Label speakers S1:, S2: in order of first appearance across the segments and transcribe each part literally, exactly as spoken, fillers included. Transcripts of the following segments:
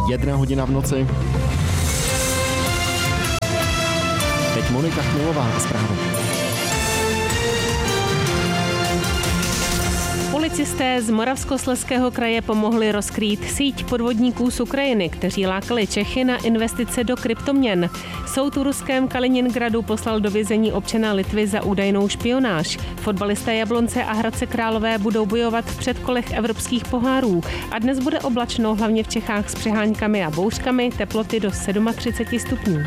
S1: Jedna hodina v noci. Teď Monika Chmilová a zprávy.
S2: Policisté z Moravskoslezského kraje pomohli rozkrýt síť podvodníků z Ukrajiny, kteří lákali Čechy na investice do kryptoměn. Soud v ruském Kaliningradu poslal do vězení občana Litvy za údajnou špionáž. Fotbalisté Jablonce a Hradce Králové budou bojovat v předkolech evropských pohárů. A dnes bude oblačno, hlavně v Čechách s přeháňkami a bouřkami, teploty do třicet sedm stupňů.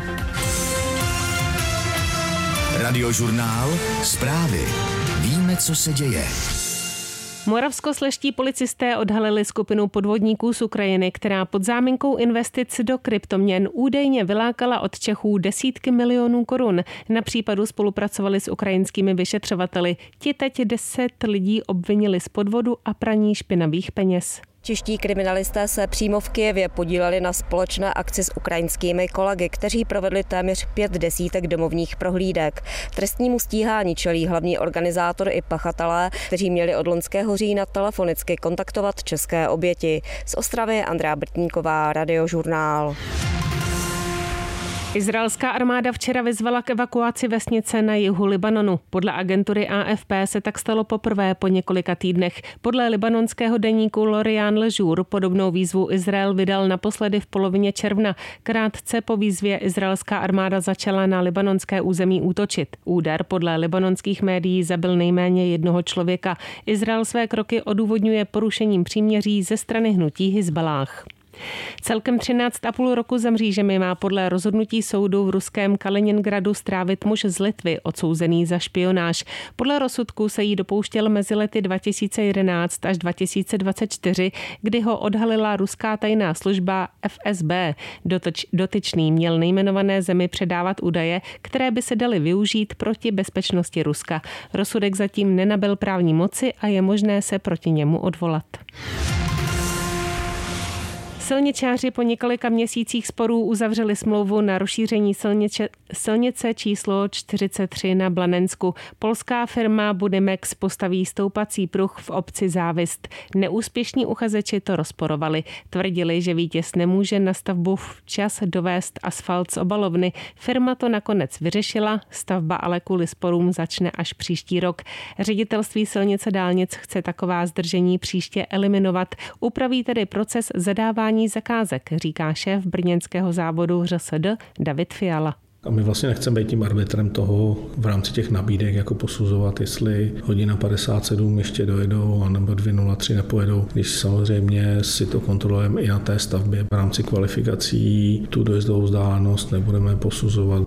S3: Radiožurnál, zprávy. Víme, co se děje.
S2: Moravskoslezští policisté odhalili skupinu podvodníků z Ukrajiny, která pod záminkou investic do kryptoměn údajně vylákala od Čechů desítky milionů korun. Na případu spolupracovali s ukrajinskými vyšetřovateli. Ti teď deset lidí obvinili z podvodu a praní špinavých peněz.
S4: Čeští kriminalisté se přímo v Kyjevě podíleli na společné akci s ukrajinskými kolegy, kteří provedli téměř pět desítek domovních prohlídek. Trestnímu stíhání čelí hlavní organizátor i pachatelé, kteří měli od loňského října telefonicky kontaktovat české oběti. Z Ostravy Andrea Brtníková, Radiožurnál.
S2: Izraelská armáda včera vyzvala k evakuaci vesnice na jihu Libanonu. Podle agentury A F P se tak stalo poprvé po několika týdnech. Podle libanonského deníku L'Orient Le Jour podobnou výzvu Izrael vydal naposledy v polovině června. Krátce po výzvě izraelská armáda začala na libanonské území útočit. Úder podle libanonských médií zabil nejméně jednoho člověka. Izrael své kroky odůvodňuje porušením příměří ze strany hnutí Hizballáh. Celkem třináct a půl roku za mřížemi má podle rozhodnutí soudu v ruském Kaliningradu strávit muž z Litvy, odsouzený za špionáž. Podle rozsudku se jí dopouštěl mezi lety dva tisíce jedenáct až dva tisíce dvacet čtyři, kdy ho odhalila ruská tajná služba F S B. Dotyč, dotyčný měl nejmenované zemi předávat údaje, které by se daly využít proti bezpečnosti Ruska. Rozsudek zatím nenabyl právní moci a je možné se proti němu odvolat. Silničáři po několika měsících sporů uzavřeli smlouvu na rozšíření silniče, silnice číslo čtyřicet tři na Blanensku. Polská firma Budimex postaví stoupací pruh v obci Závist. Neúspěšní uchazeči to rozporovali. Tvrdili, že vítěz nemůže na stavbu včas dovést asfalt z obalovny. Firma to nakonec vyřešila, stavba ale kvůli sporům začne až příští rok. Ředitelství silnice dálnic chce taková zdržení příště eliminovat. Upraví tedy proces zadávání zakázek, říká šéf brněnského závodu R S D David Fiala.
S5: A my vlastně nechceme být tím arbitrem toho v rámci těch nabídek, jako posuzovat, jestli hodina padesát sedm ještě dojedou, anebo dvě nula tři nepojedou, když samozřejmě si to kontrolujeme i na té stavbě. V rámci kvalifikací tu dojezdovou vzdálenost nebudeme posuzovat.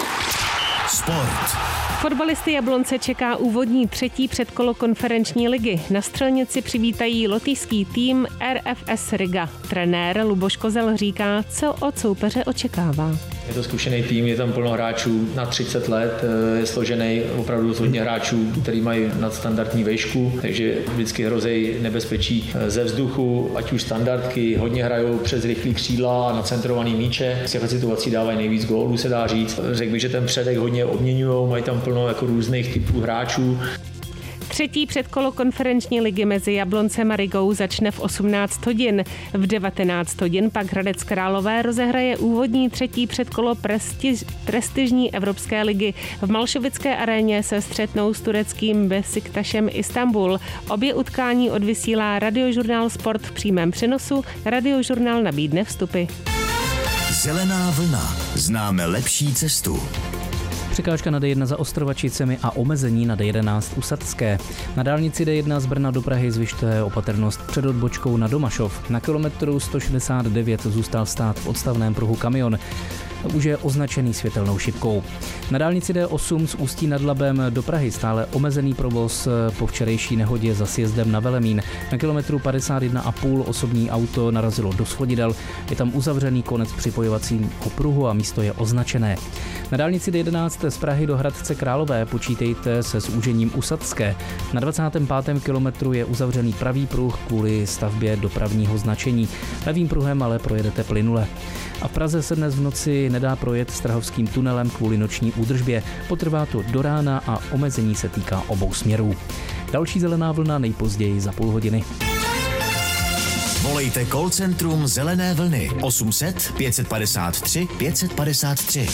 S3: Sport.
S2: Fotbalisty Jablonce čeká úvodní třetí předkolo konferenční ligy. Na střelnici přivítají lotyšský tým R F S Riga. Trenér Luboš Kozel říká, co od soupeře očekává.
S6: Je to zkušený tým, je tam plno hráčů na třicet let, je složený opravdu hodně hráčů, kteří mají nadstandardní vejšku, takže vždycky hrozí nebezpečí ze vzduchu, ať už standardky, hodně hrajou přes rychlý křídla a nacentrovaný míče. Z těch situací dávají nejvíc gólů, se dá říct. Řekl bych, že ten předek hodně obměňují, mají tam plno jako různých typů hráčů.
S2: Třetí předkolo konferenční ligy mezi Jabloncem a Rigou začne v osmnáct hodin. V devatenáct hodin pak Hradec Králové rozehraje úvodní třetí předkolo prestiž, prestižní Evropské ligy. V Malšovické aréně se střetnou s tureckým Besiktašem Istanbul. Obě utkání odvysílá Radiožurnál Sport v přímém přenosu. Radiožurnál nabídne vstupy.
S3: Zelená vlna. Známe lepší cestu.
S7: Překážka na D jedna za Ostrovačicemi a omezení na D jedenáct u Sadské. Na dálnici D jedna z Brna do Prahy zvyšuje opatrnost před odbočkou na Domašov. Na kilometru sto šedesát devět zůstal stát v odstavném pruhu kamion. Už je označený světelnou šipkou. Na dálnici D osm z Ústí nad Labem do Prahy stále omezený provoz po včerejší nehodě za sjezdem na Velemín. Na kilometru padesát jedna a půl osobní auto narazilo do svodidel. Je tam uzavřený konec připojovacího pruhu a místo je označené. Na dálnici D jedenáct z Prahy do Hradce Králové počítejte se zúžením u Sadské. Na dvacátém pátém kilometru je uzavřený pravý pruh kvůli stavbě dopravního značení. Levým pruhem ale projedete plynule. A v Praze se dnes v noci nedá projet Strahovským tunelem kvůli noční údržbě. Potrvá to do rána a omezení se týká obou směrů. Další zelená vlna nejpozději za půl hodiny.
S3: Volejte call centrum Zelené vlny osm set pět padesát tři pět padesát tři.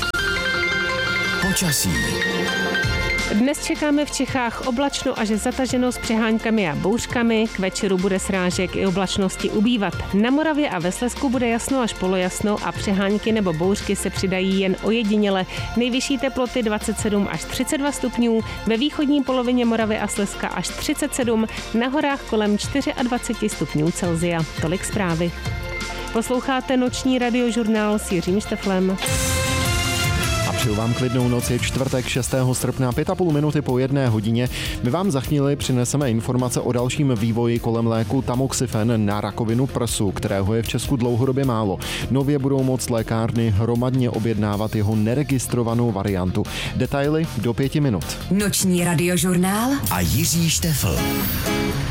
S3: Počasí.
S2: Dnes čekáme v Čechách oblačno až zataženo s přeháňkami a bouřkami. K večeru bude srážek i oblačnosti ubývat. Na Moravě a ve Slezsku bude jasno až polojasno a přeháňky nebo bouřky se přidají jen ojediněle. Nejvyšší teploty dvacet sedm až třicet dva stupňů, ve východní polovině Moravy a Slezska až třicet sedm, na horách kolem dvacet čtyři stupňů Celsia. Tolik zprávy. Posloucháte noční radiožurnál s Jiřím Šteflem.
S1: A přeju vám klidnou noc, je čtvrtek šestého srpna, pět a půl minuty po jedné hodině. My vám za chvíli přineseme informace o dalším vývoji kolem léku Tamoxifen na rakovinu prsu, kterého je v Česku dlouhodobě málo. Nově budou moct lékárny hromadně objednávat jeho neregistrovanou variantu. Detaily do pěti minut.
S8: Noční radiožurnál
S3: a Jiří Štefl.